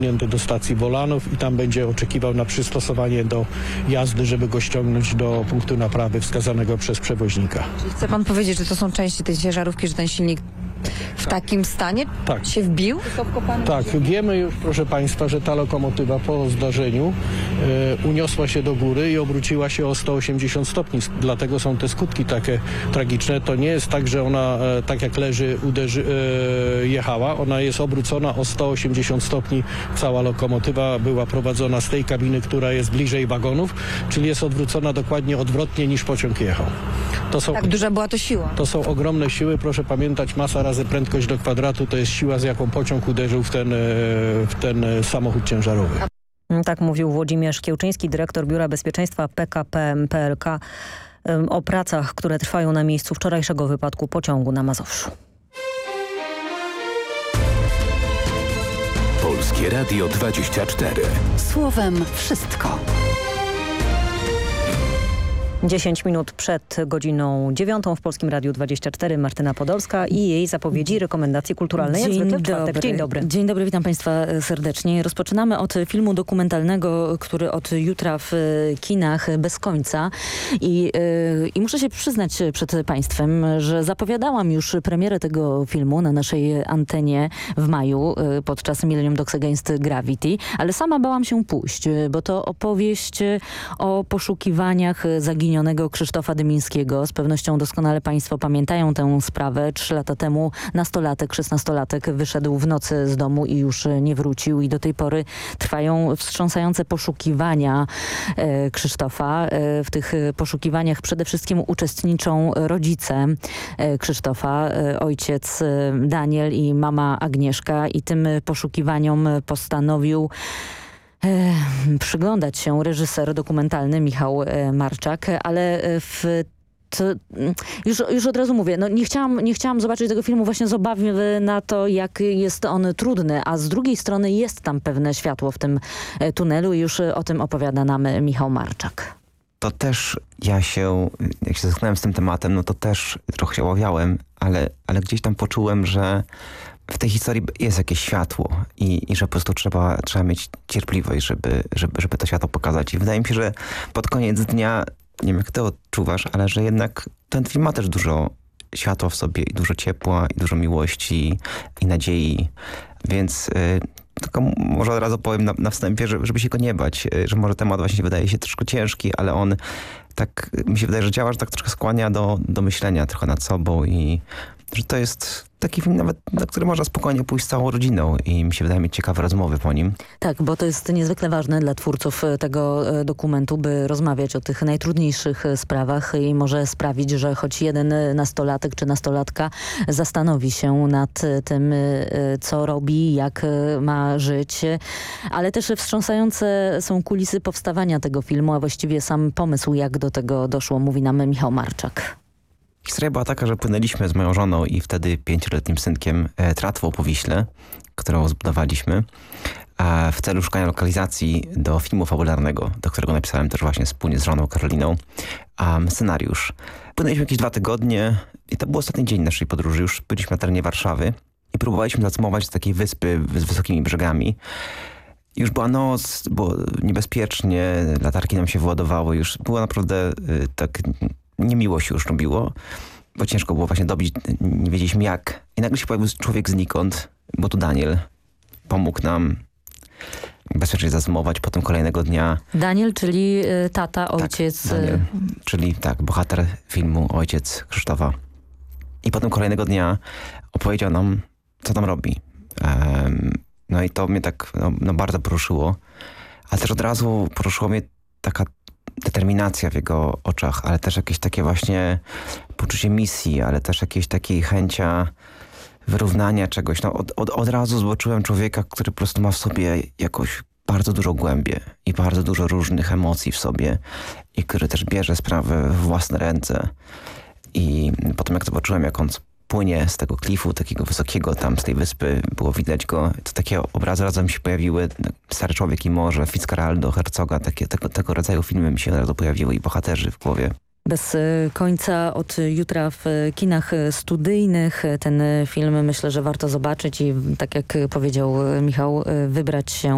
do stacji Wolanów i tam będzie oczekiwał na przystosowanie do jazdy, żeby go ściągnąć do punktu naprawy wskazanego przez przewoźnika. Czyli chce pan powiedzieć, że to są części tej ciężarówki, że ten silnik w takim stanie Tak. się wbił? Tak, wiemy już, proszę Państwa, że ta lokomotywa po zdarzeniu uniosła się do góry i obróciła się o 180 stopni. Dlatego są te skutki takie tragiczne. To nie jest tak, że ona tak jak leży jechała. Ona jest obrócona o 180 stopni. Cała lokomotywa była prowadzona z tej kabiny, która jest bliżej wagonów, czyli jest odwrócona dokładnie odwrotnie niż pociąg jechał. Tak duża była to siła. To są ogromne siły. Proszę pamiętać, masa razy prędkość do kwadratu to jest siła, z jaką pociąg uderzył w ten samochód ciężarowy. Tak mówił Włodzimierz Kiełczyński, dyrektor Biura Bezpieczeństwa PKP PLK o pracach, które trwają na miejscu wczorajszego wypadku pociągu na Mazowszu. Polskie Radio 24. Słowem wszystko. 10 minut przed godziną 9 w Polskim Radiu 24 Martyna Podolska i jej zapowiedzi, rekomendacje kulturalne. Jak zwykle w czwartek. Dzień dobry. Dzień dobry, witam Państwa serdecznie. Rozpoczynamy od filmu dokumentalnego, który od jutra w kinach bez końca. I muszę się przyznać przed Państwem, że zapowiadałam już premierę tego filmu na naszej antenie w maju podczas Millennium Dogs Against Gravity, ale sama bałam się pójść, bo to opowieść o poszukiwaniach zaginionego Krzysztofa Dymińskiego. Z pewnością doskonale Państwo pamiętają tę sprawę. 3 lata temu nastolatek, 16-latek wyszedł w nocy z domu i już nie wrócił i do tej pory trwają wstrząsające poszukiwania Krzysztofa. W tych poszukiwaniach przede wszystkim uczestniczą rodzice Krzysztofa, ojciec Daniel i mama Agnieszka i tym poszukiwaniom postanowił przyglądać się reżyser dokumentalny Michał Marczak, ale już od razu mówię, nie chciałam zobaczyć tego filmu właśnie z obawy na to, jak jest on trudny, a z drugiej strony jest tam pewne światło w tym tunelu i już o tym opowiada nam Michał Marczak. To też jak się zetknąłem z tym tematem, no to też trochę się obawiałem, ale gdzieś tam poczułem, że w tej historii jest jakieś światło i że po prostu trzeba mieć cierpliwość, żeby to światło pokazać. I wydaje mi się, że pod koniec dnia, nie wiem jak ty odczuwasz, ale że jednak ten film ma też dużo światła w sobie i dużo ciepła i dużo miłości i nadziei. Więc tylko może od razu powiem na wstępie, żeby się go nie bać, że może temat właśnie wydaje się troszkę ciężki, ale on tak mi się wydaje, że działa, że tak troszkę skłania do myślenia trochę nad sobą i że to jest taki film nawet, na który można spokojnie pójść z całą rodziną i mi się wydaje mieć ciekawe rozmowy po nim. Tak, bo to jest niezwykle ważne dla twórców tego dokumentu, by rozmawiać o tych najtrudniejszych sprawach i może sprawić, że choć jeden nastolatek czy nastolatka zastanowi się nad tym, co robi, jak ma żyć. Ale też wstrząsające są kulisy powstawania tego filmu, a właściwie sam pomysł, jak do tego doszło, mówi nam Michał Marczak. Historia była taka, że płynęliśmy z moją żoną i wtedy 5-letnim synkiem tratwą po Wiśle, którą zbudowaliśmy, w celu szukania lokalizacji do filmu fabularnego, do którego napisałem też właśnie wspólnie z żoną Karoliną scenariusz. Płynęliśmy jakieś 2 tygodnie i to był ostatni dzień naszej podróży. Już byliśmy na terenie Warszawy i próbowaliśmy zacumować z takiej wyspy z wysokimi brzegami. Już była noc, było niebezpiecznie, latarki nam się wyładowały, już było naprawdę tak niemiło się już robiło, bo ciężko było właśnie dobić, nie wiedzieliśmy jak. I nagle się pojawił człowiek znikąd, bo tu Daniel pomógł nam bezpiecznie zacumować. Potem kolejnego dnia... Daniel, czyli tata, ojciec... Tak, Daniel, czyli bohater filmu, ojciec Krzysztofa. I potem kolejnego dnia opowiedział nam, co tam robi. No i to mnie tak bardzo poruszyło. Ale też od razu poruszyło mnie taka determinacja w jego oczach, ale też jakieś takie właśnie poczucie misji, ale też jakieś takiej chęcia wyrównania czegoś. Od razu zobaczyłem człowieka, który po prostu ma w sobie jakoś bardzo dużo głębie i bardzo dużo różnych emocji w sobie i który też bierze sprawę w własne ręce. I potem jak zobaczyłem, jak on płynie z tego klifu, takiego wysokiego tam z tej wyspy, było widać go, to takie obrazy razem się pojawiły, Stary człowiek i morze, Fitzcarraldo, Herzoga, tego rodzaju filmy mi się od razu pojawiły i bohaterzy w głowie. Bez końca od jutra w kinach studyjnych. Ten film myślę, że warto zobaczyć i tak jak powiedział Michał, wybrać się